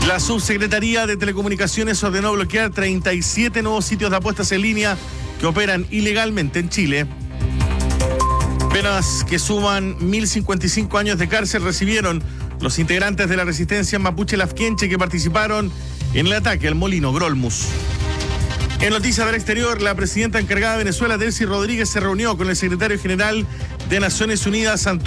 La Subsecretaría de Telecomunicaciones ordenó bloquear 37 nuevos sitios de apuestas en línea que operan ilegalmente en Chile. Penas que suman 1.055 años de cárcel recibieron los integrantes de la resistencia mapuche lafkenche que participaron en el ataque al molino Grolmus. En noticias del exterior, la presidenta encargada de Venezuela, Delcy Rodríguez, se reunió con el secretario general de Naciones Unidas, Antonio